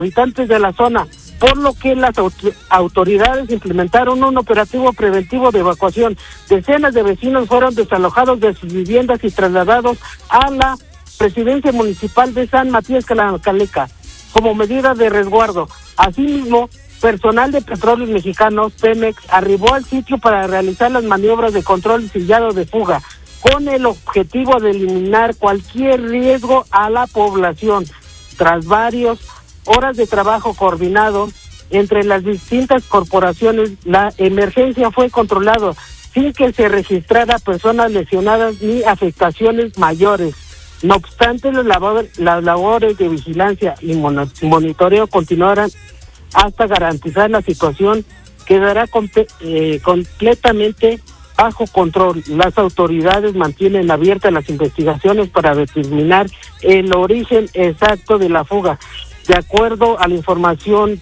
habitantes de la zona, por lo que las autoridades implementaron un operativo preventivo de evacuación. Decenas de vecinos fueron desalojados de sus viviendas y trasladados a la presidencia municipal de San Matías Calancaleca como medida de resguardo. Asimismo, personal de Petróleos Mexicanos, Pemex, arribó al sitio para realizar las maniobras de control y sellado de fuga, con el objetivo de eliminar cualquier riesgo a la población. Tras varias horas de trabajo coordinado entre las distintas corporaciones, la emergencia fue controlada sin que se registrara personas lesionadas ni afectaciones mayores. No obstante, las labores de vigilancia y monitoreo continuarán hasta garantizar la situación quedará completamente bajo control. Las autoridades mantienen abiertas las investigaciones para determinar el origen exacto de la fuga. De acuerdo a la información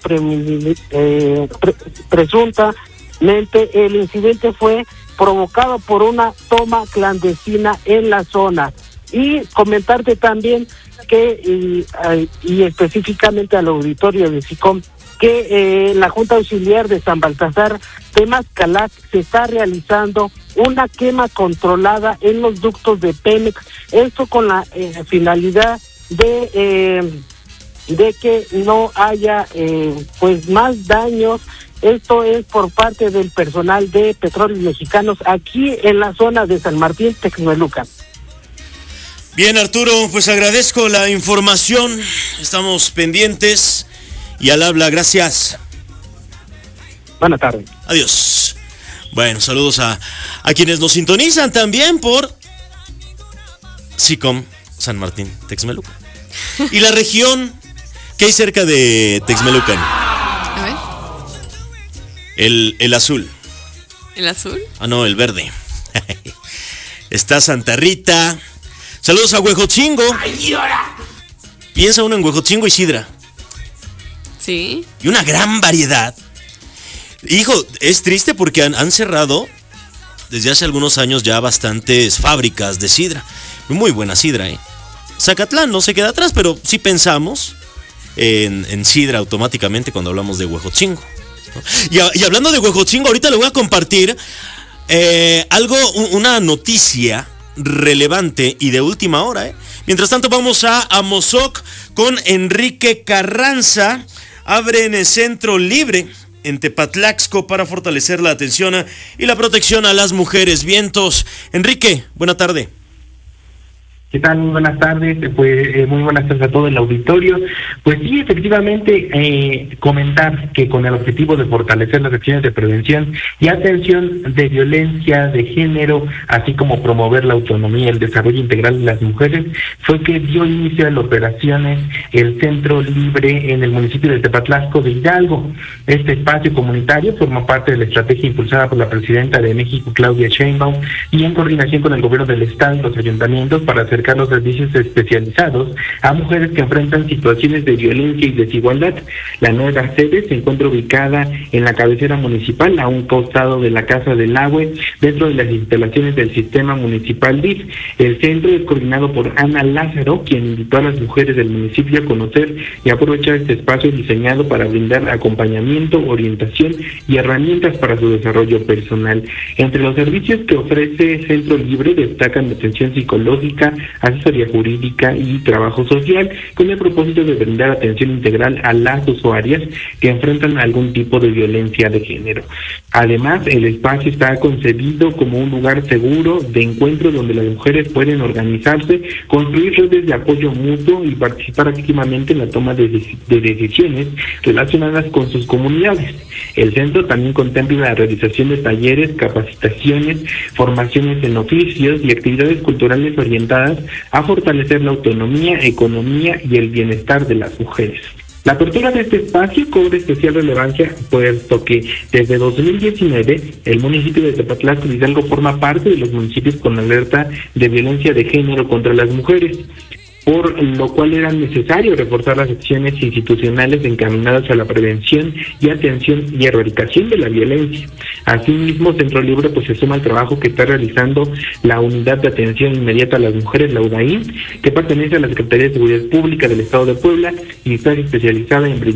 presuntamente, el incidente fue provocado por una toma clandestina en la zona. Y comentarte también que, y específicamente al auditorio de SICOM, que la Junta Auxiliar de San Baltasar Temazcalac se está realizando una quema controlada en los ductos de Pemex, esto con la finalidad de que no haya pues más daños. Esto es por parte del personal de Petróleos Mexicanos aquí en la zona de San Martín, Texmelucan. Bien, Arturo, pues agradezco la información, estamos pendientes y al habla, gracias. Buenas tardes. Adiós. Bueno, saludos a quienes nos sintonizan también por SICOM San Martín, Texmelucan. Y la región que hay cerca de Texmelucan. A ver. El azul. ¿El azul? Ah, no, el verde. Está Santa Rita. Saludos a Huejotzingo. Piensa uno en Huejotzingo y sidra. Sí. Y una gran variedad. Hijo, es triste porque han cerrado desde hace algunos años ya bastantes fábricas de sidra. Muy buena sidra, ¿eh? Zacatlán no se queda atrás, pero sí pensamos en sidra automáticamente cuando hablamos de Huejotzingo. Y hablando de Huejotzingo, ahorita le voy a compartir una noticia relevante y de última hora, ¿eh? Mientras tanto, vamos a Amozoc con Enrique Carranza. Abren el centro libre en Tepatlaxco para fortalecer la atención y la protección a las mujeres. Vientos. Enrique, buena tarde. ¿Qué tal? Muy buenas tardes, pues muy buenas tardes a todo el auditorio. Pues sí, efectivamente, comentar que con el objetivo de fortalecer las acciones de prevención y atención de violencia de género, así como promover la autonomía y el desarrollo integral de las mujeres, fue que dio inicio a las operaciones el Centro Libre en el municipio de Tepatlaxco de Hidalgo. Este espacio comunitario forma parte de la estrategia impulsada por la presidenta de México, Claudia Sheinbaum, y en coordinación con el gobierno del estado y los ayuntamientos para acercar los servicios especializados a mujeres que enfrentan situaciones de violencia y desigualdad. La nueva sede se encuentra ubicada en la cabecera municipal, a un costado de la Casa del Agua, dentro de las instalaciones del sistema municipal DIF. El centro es coordinado por Ana Lázaro, quien invitó a las mujeres del municipio a conocer y aprovechar este espacio diseñado para brindar acompañamiento, orientación y herramientas para su desarrollo personal. Entre los servicios que ofrece Centro Libre destacan atención psicológica, asesoría jurídica y trabajo social, con el propósito de brindar atención integral a las usuarias que enfrentan algún tipo de violencia de género. Además, el espacio está concebido como un lugar seguro de encuentro donde las mujeres pueden organizarse, construir redes de apoyo mutuo y participar activamente en la toma de decisiones relacionadas con sus comunidades. El centro también contempla la realización de talleres, capacitaciones, formaciones en oficios y actividades culturales orientadas a fortalecer la autonomía, economía y el bienestar de las mujeres. La apertura de este espacio cobra especial relevancia, puesto que desde 2019 el municipio de Tepatlaxco de Hidalgo forma parte de los municipios con alerta de violencia de género contra las mujeres, por lo cual era necesario reforzar las acciones institucionales encaminadas a la prevención y atención y erradicación de la violencia. Asimismo, Centro Libre pues se suma al trabajo que está realizando la Unidad de Atención Inmediata a las Mujeres, la UDAIM, que pertenece a la Secretaría de Seguridad Pública del Estado de Puebla y está especializada en